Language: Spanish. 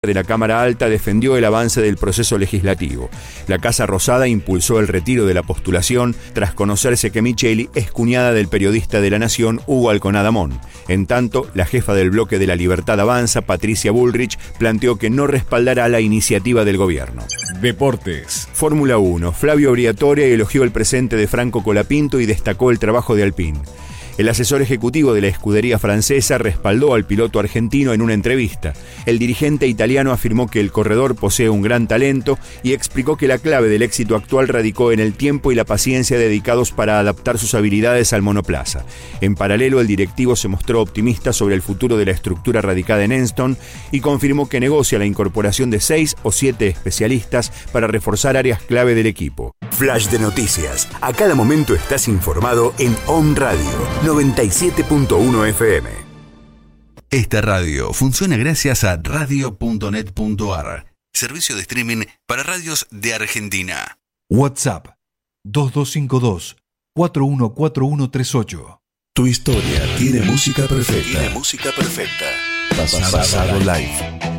de la Cámara Alta defendió el avance del proceso legislativo. La Casa Rosada impulsó el retiro de la postulación tras conocerse que Micheli es cuñada del periodista de La Nación, Hugo Alconadamón. En tanto, la jefa del bloque de La Libertad Avanza, Patricia Bullrich, planteó que no respaldará la iniciativa del gobierno. Deportes. Fórmula 1. Flavio Briatore elogió el presente de Franco Colapinto y destacó el trabajo de Alpine. El asesor ejecutivo de la escudería francesa respaldó al piloto argentino en una entrevista. El dirigente italiano afirmó que el corredor posee un gran talento y explicó que la clave del éxito actual radicó en el tiempo y la paciencia dedicados para adaptar sus habilidades al monoplaza. En paralelo, el directivo se mostró optimista sobre el futuro de la estructura radicada en Enston y confirmó que negocia la incorporación de 6 o 7 especialistas para reforzar áreas clave del equipo. Flash de noticias. A cada momento estás informado en On Radio 97.1 FM. Esta radio funciona gracias a radio.net.ar, servicio de streaming para radios de Argentina. WhatsApp 2252-414138. Tu historia tiene música perfecta. Tiene música perfecta. Pasado Live.